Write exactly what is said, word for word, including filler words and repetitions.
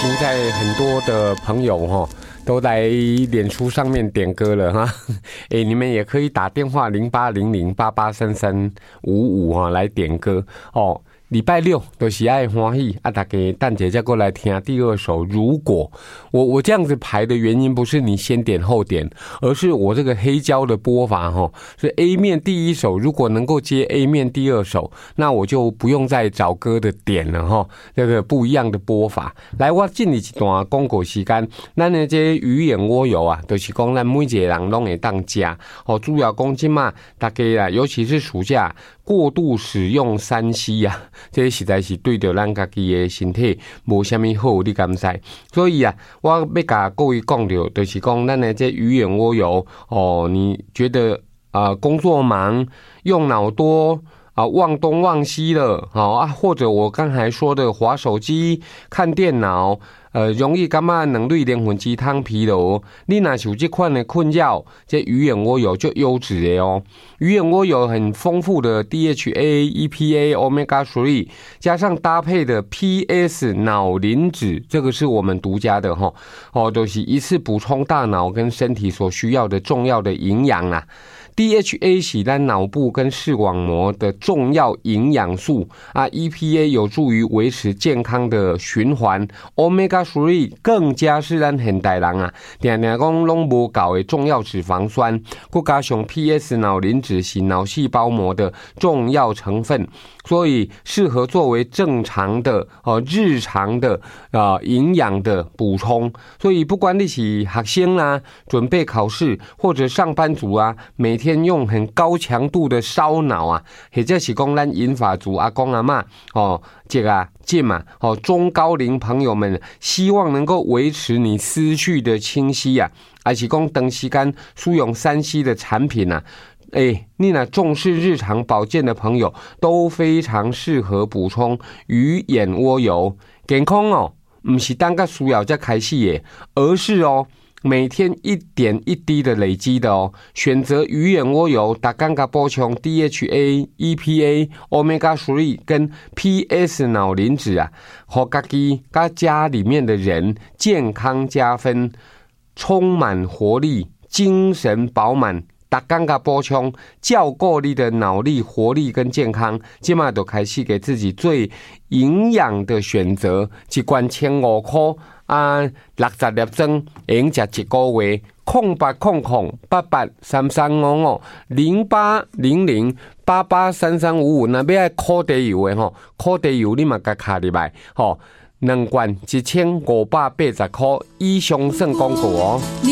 在很多的朋友哈都来脸书上面点歌了哈，哎，你们也可以打电话零八零零八八三三五五哈来点歌哦。礼拜六都是爱欢喜啊！大家蛋姐再过来听第二首。如果我我这样子排的原因，不是你先点后点，而是我这个黑胶的播法哈，是 A 面第一首，如果能够接 A 面第二首，那我就不用再找歌的点了哈。这个不一样的播法。来，我进一段广告时间，咱的这鱼眼蜗油啊，就是讲咱每一个人拢会当吃哦。主要讲今嘛，大家啊，尤其是暑假过度使用三 C 啊。这实在是对着咱家己的身体无什么好，你敢知？所以啊，我要甲各位讲到，就是讲咱的这鱼眼蜗油哦，你觉得啊、呃、工作忙，用脑多啊、呃、忘东忘西了，好、哦、啊，或者我刚才说的滑手机、看电脑。呃，容易感觉两类连混鸡汤疲劳，你若是有这款的困扰，这鱼眼蜗油就优质的哦。鱼眼蜗油很丰富的 D H A、E P A、Omega 三， 加上搭配的 P S 脑磷脂，这个是我们独家的哈。哦，都、就是一次补充大脑跟身体所需要的重要的营养啦。D H A 是咱脑部跟视网膜的重要营养素啊 ，E P A 有助于维持健康的循环 ，Omega 三更加是咱现代人啊，常常讲拢无够的重要脂肪酸，再加上 P S 脑磷脂是脑细胞膜的重要成分，所以适合作为正常的哦日常的啊营养的补充。所以不管你是学生啦，准备考试或者上班族啊，每天用很高强度的烧脑啊，或者是讲咱银发族阿公阿嬷哦，这个啊、这嘛哦，中高龄朋友们希望能够维持你思绪的清晰啊，还是讲长时间使用三 C 的产品啊。哎，你若重视日常保健的朋友都非常适合补充鱼眼蜗油。健康哦，不是单个需要才开始的，而是哦。每天一点一滴的累积的哦，选择鱼眼蜗油，大家加补充 D H A、E P A、Omega 三跟 P S 脑磷脂啊，和家己加家里面的人健康加分，充满活力，精神饱满。大家加补充，照顾你的脑力、活力跟健康，现在就开始给自己最营养的选择，一罐千五块啊，六十粒装，会用吃一个月。空八空空八八三三五五零八零零八八三三五五，那要爱烤地油的吼，烤地油你嘛加卡入来吼，两罐一千五百八十块，以上算广告哦。